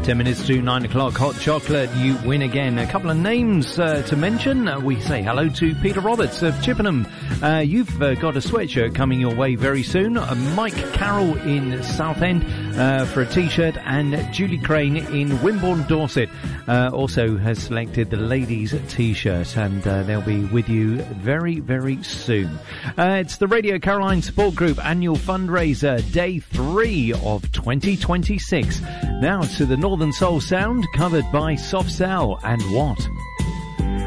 10 minutes to 9 o'clock. Hot chocolate, you win again. A couple of names to mention. We say hello to Peter Roberts of Chippenham. You've got a sweatshirt coming your way very soon. Mike Carroll in Southend for a T-shirt, and Julie Crane in Wimborne, Dorset also has selected the ladies' T-shirt, and they'll be with you very, very soon. It's the Radio Caroline Support Group annual fundraiser, day 3 of 2026. Now to the Northern Soul sound, covered by Soft Cell and What.